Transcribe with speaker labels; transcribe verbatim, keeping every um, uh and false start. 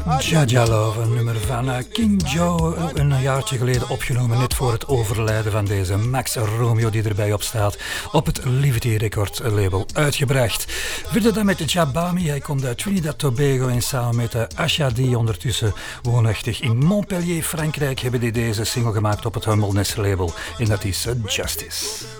Speaker 1: Jaja Love, een nummer van King Joe, een jaartje geleden opgenomen, net voor het overlijden van deze Max Romeo die erbij op staat, op het Liberty Records label uitgebracht. Verder dan met de Jabami, hij komt uit Trinidad Tobago en samen met Asha D, ondertussen woonachtig in Montpellier, Frankrijk, hebben die deze single gemaakt op het Humbleness label en dat is Justice.